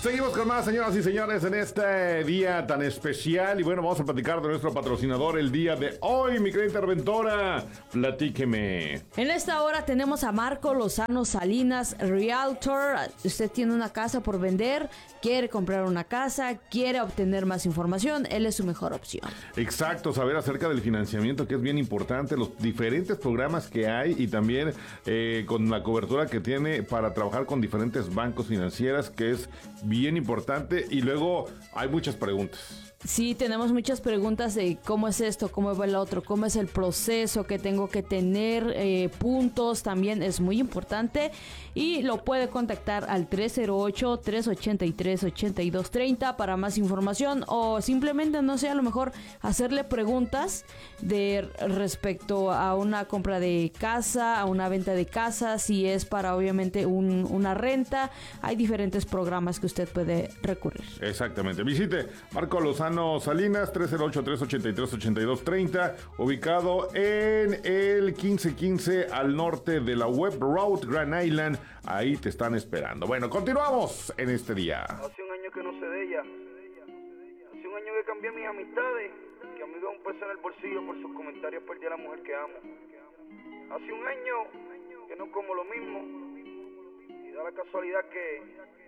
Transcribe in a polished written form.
Seguimos con más, señoras y señores, en este día tan especial. Y bueno, vamos a platicar de nuestro patrocinador el día de hoy, mi querida interventora. Platíqueme. En esta hora tenemos a Marco Lozano Salinas, Realtor. Usted tiene una casa por vender, quiere comprar una casa, quiere obtener más información, él es su mejor opción. Exacto, saber acerca del financiamiento, que es bien importante, los diferentes programas que hay y también con la cobertura que tiene para trabajar con diferentes bancos financieras, que es bien importante. Y luego hay muchas preguntas. Sí, tenemos muchas preguntas de cómo es esto, cómo va el otro, cómo es el proceso que tengo que tener, puntos también es muy importante, y lo puede contactar al 308-383-8230 para más información, o simplemente, no sé, a lo mejor hacerle preguntas de respecto a una compra de casa, a una venta de casa, si es para obviamente una renta. Hay diferentes programas que usted puede recurrir. Exactamente, visite Marco Lozano Salinas, 308-383-8230, ubicado en el 1515 al norte de la Web Road, Grand Island. Ahí te están esperando. Bueno, continuamos en este día. Hace un año que no sé de ella. Hace un año que cambié mis amistades. Que a mí da un peso en el bolsillo por sus comentarios, perdí a la mujer que amo. Hace un año que no como lo mismo. Y da la casualidad que